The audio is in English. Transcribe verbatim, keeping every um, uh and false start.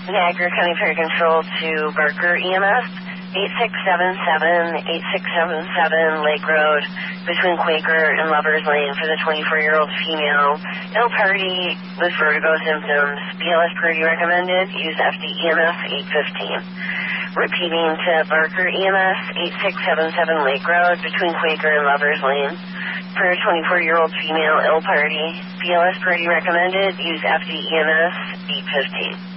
Niagara County Fire Control to Barker E M S, eight six seven seven, eight six seven seven Lake Road, between Quaker and Lover's Lane for the twenty-four-year-old female. Ill party with vertigo symptoms. B L S Purdy recommended. Use F D E M S eight fifteen. Repeating to Barker E M S, eight six seven seven Lake Road, between Quaker and Lover's Lane for a twenty-four-year-old female. Ill party. B L S Purdy recommended. Use F D E M S eight fifteen.